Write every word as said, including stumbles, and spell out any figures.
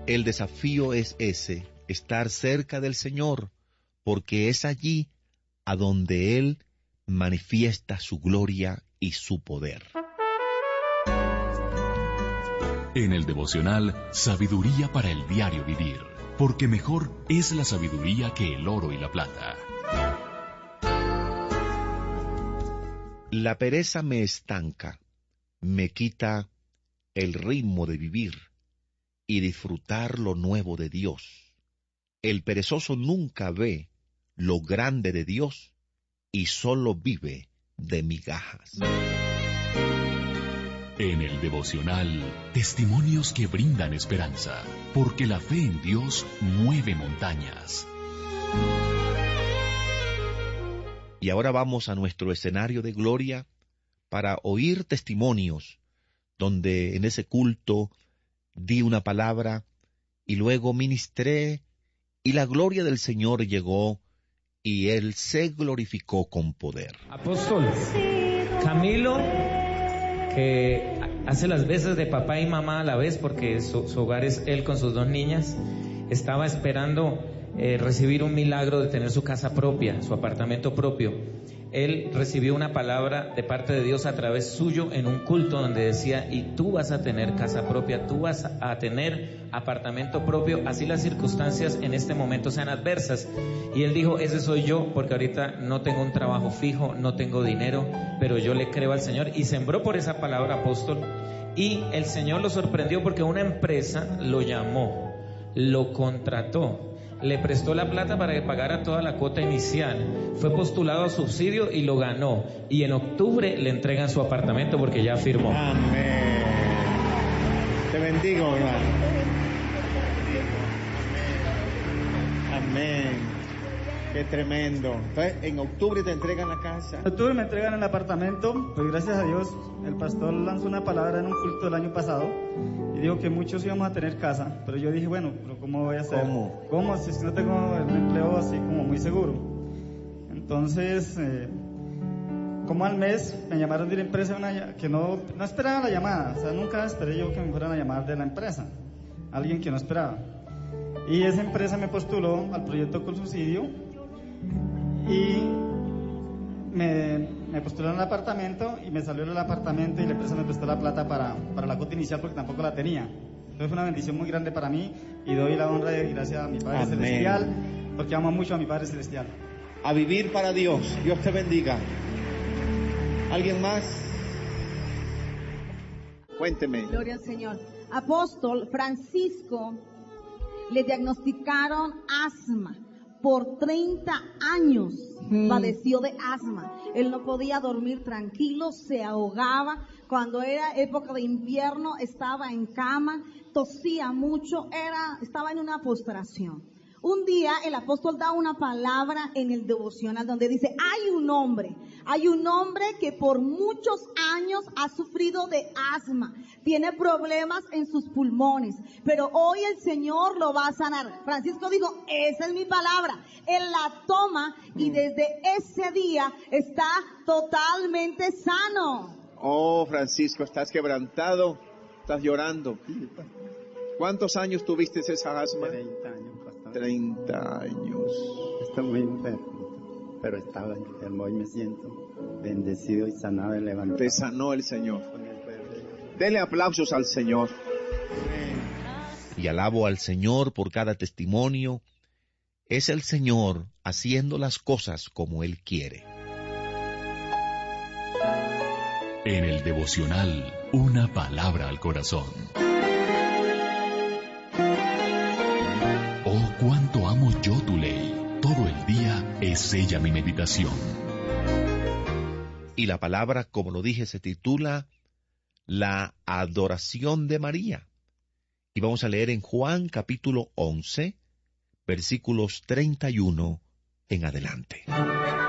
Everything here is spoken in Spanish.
El desafío es ese, estar cerca del Señor, porque es allí a donde Él manifiesta su gloria y su poder. En el devocional, sabiduría para el diario vivir, porque mejor es la sabiduría que el oro y la plata. La pereza me estanca, me quita el ritmo de vivir y disfrutar lo nuevo de Dios. El perezoso nunca ve lo grande de Dios y solo vive de migajas. En el devocional, testimonios que brindan esperanza, porque la fe en Dios mueve montañas. Y ahora vamos a nuestro escenario de gloria para oír testimonios, donde en ese culto di una palabra y luego ministré y la gloria del Señor llegó y Él se glorificó con poder. Apóstol Camilo, que hace las veces de papá y mamá a la vez, porque su, su hogar es él con sus dos niñas, estaba esperando eh, recibir un milagro de tener su casa propia, su apartamento propio. Él recibió una palabra de parte de Dios a través suyo en un culto donde decía, y tú vas a tener casa propia, tú vas a tener apartamento propio, así las circunstancias en este momento sean adversas. Y él dijo, ese soy yo, porque ahorita no tengo un trabajo fijo, no tengo dinero, pero yo le creo al Señor. Y sembró por esa palabra, apóstol, y el Señor lo sorprendió porque una empresa lo llamó, lo contrató, le prestó la plata para que pagara toda la cuota inicial, fue postulado a subsidio y lo ganó, y en octubre le entregan su apartamento porque ya firmó. Amén. Te bendigo, hermano. Amén. Qué tremendo. Entonces, en octubre te entregan la casa. En octubre me entregan el apartamento, pues gracias a Dios, el pastor lanzó una palabra en un culto el año pasado y dijo que muchos íbamos a tener casa, pero yo dije, bueno, pero ¿cómo voy a hacer? ¿Cómo? ¿Cómo? Si no tengo un empleo así como muy seguro. Entonces, eh, como al mes me llamaron de la empresa una, que no, no esperaba la llamada, o sea, nunca esperé yo que me fueran a llamar de la empresa, alguien que no esperaba. Y esa empresa me postuló al proyecto con subsidio y me, me postularon al apartamento y me salió el apartamento y la empresa me prestó la plata para, para la cuota inicial porque tampoco la tenía. Entonces fue una bendición muy grande para mí y doy la honra y gracias a mi Padre Amén. Celestial, porque amo mucho a mi Padre Celestial. A vivir para Dios. Dios te bendiga. ¿Alguien más? Cuénteme. Gloria al Señor. Apóstol Francisco, le diagnosticaron asma. Por treinta años mm. padeció de asma. Él no podía dormir tranquilo, se ahogaba. Cuando era época de invierno estaba en cama, tosía mucho, era, estaba en una postración. Un día el apóstol da una palabra en el devocional donde dice, hay un hombre, hay un hombre que por muchos años ha sufrido de asma, tiene problemas en sus pulmones, pero hoy el Señor lo va a sanar. Francisco dijo, esa es mi palabra. Él la toma y desde ese día está totalmente sano. Oh, Francisco, estás quebrantado, estás llorando. ¿Cuántos años tuviste esa asma? treinta años, pastor. treinta años. Estoy muy enfermo, pero estaba enfermo. Hoy me siento bendecido y sanado y levantado. Te sanó el Señor. Dele aplausos al Señor. Y alabo al Señor por cada testimonio. Es el Señor haciendo las cosas como Él quiere. En el devocional, una palabra al corazón. Oh, cuánto amo yo tu ley. Todo el día es ella mi meditación. Y la palabra, como lo dije, se titula La adoración de María. Y vamos a leer en Juan capítulo once, versículos treinta y uno en adelante.